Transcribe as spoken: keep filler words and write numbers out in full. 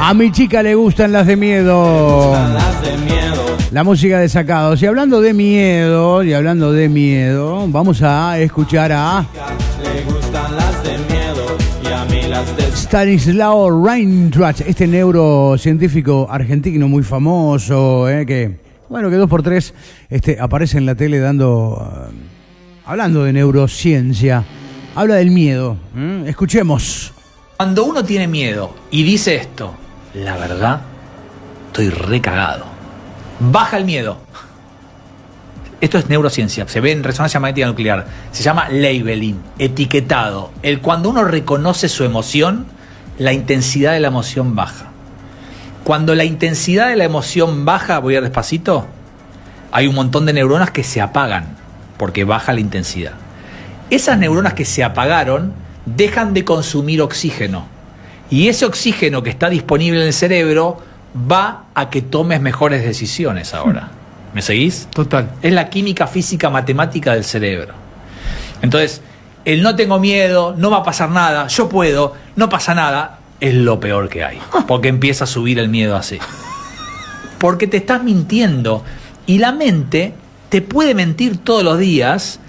A mi chica le gustan las de miedo. La música de Sacados. Y hablando de miedo, y hablando de miedo, vamos a escuchar a Stanislao Reintracht, este neurocientífico argentino muy famoso, eh, que, bueno, que dos por tres este, aparece en la tele dando, uh, hablando de neurociencia. Habla del miedo. ¿Mm? Escuchemos. Cuando uno tiene miedo y dice esto, la verdad, estoy recagado. Baja el miedo. Esto es neurociencia, se ve en resonancia magnética nuclear. Se llama labeling, etiquetado. El cuando uno reconoce su emoción, la intensidad de la emoción baja. Cuando la intensidad de la emoción baja, voy a ir despacito, hay un montón de neuronas que se apagan porque baja la intensidad. Esas neuronas que se apagaron dejan de consumir oxígeno. Y ese oxígeno que está disponible en el cerebro va a que tomes mejores decisiones ahora. ¿Me seguís? Total. Es la química física matemática del cerebro. Entonces, el no tengo miedo, no va a pasar nada, yo puedo, no pasa nada, es lo peor que hay. Porque empieza a subir el miedo así. Porque te estás mintiendo. Y la mente te puede mentir todos los días